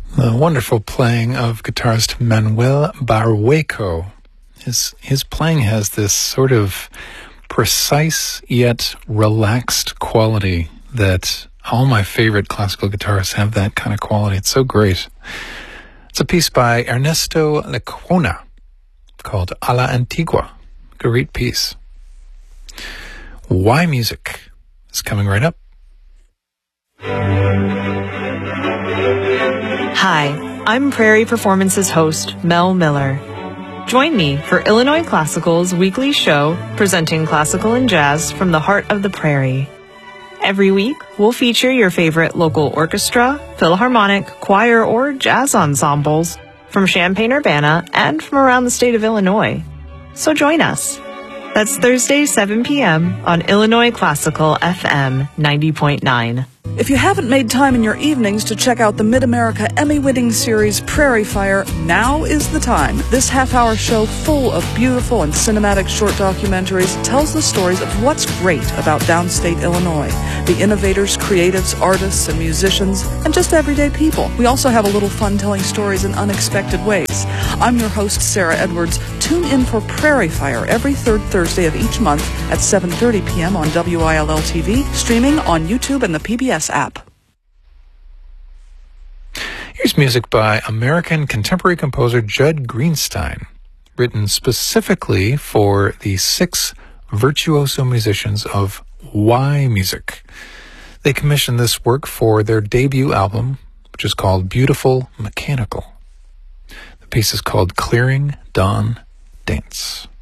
The wonderful playing of guitarist Manuel Barrueco. His playing has this sort of precise yet relaxed quality that all my favorite classical guitarists have that kind of quality. It's so great. It's a piece by Ernesto Lecuona called A la Antigua. Great piece. Why Music is coming right up. Hi, I'm Prairie Performance's host, Mel Miller. Join me for Illinois Classical's weekly show presenting classical and jazz from the heart of the Prairie. Every week, we'll feature your favorite local orchestra, philharmonic, choir, or jazz ensembles from Champaign-Urbana and from around the state of Illinois. So join us. That's Thursday, 7 p.m. on Illinois Classical FM 90.9. If you haven't made time in your evenings to check out the Mid-America Emmy-winning series Prairie Fire, now is the time. This half-hour show full of beautiful and cinematic short documentaries tells the stories of what's great about downstate Illinois, the innovators, creatives, artists, and musicians, and just everyday people. We also have a little fun telling stories in unexpected ways. I'm your host, Sarah Edwards. Tune in for Prairie Fire every third Thursday of each month at 7:30 p.m. on WILL-TV, streaming on YouTube and the PBS app. Here's music by American contemporary composer Judd Greenstein, written specifically for the 6 virtuoso musicians of Why Music. They commissioned this work for their debut album, which is called Beautiful Mechanical. The piece is called Clearing Dawn Dance.